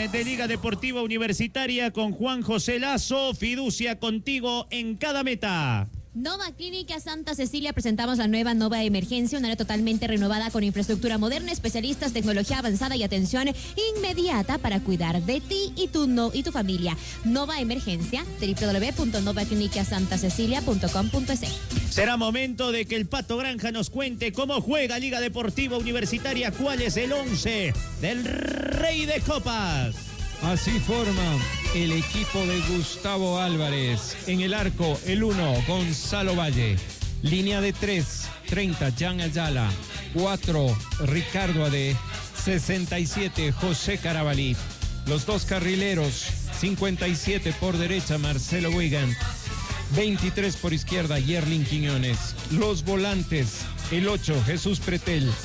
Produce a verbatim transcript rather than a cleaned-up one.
eh, de Liga Deportiva Universitaria con Juan José Lazo. Fiducia contigo en cada meta. Nova Clínica Santa Cecilia presentamos la nueva Nova Emergencia, un área totalmente renovada con infraestructura moderna, especialistas, tecnología avanzada y atención inmediata para cuidar de ti y tu, no, y tu familia. Nova Emergencia, doble u doble u doble u punto nova clínica santa cecilia punto com punto es. Será momento de que el Pato Granja nos cuente cómo juega Liga Deportiva Universitaria, cuál es el once del Rey de Copas. Así forma el equipo de Gustavo Álvarez. En el arco, el uno, Gonzalo Valle. Línea de tres, treinta, Jan Ayala. cuatro, Ricardo Ade. sesenta y siete, José Carabalí. Los dos carrileros, cincuenta y siete por derecha, Marcelo Wigan. veintitrés por izquierda, Yerlin Quiñones. Los volantes, el ocho, Jesús Pretel.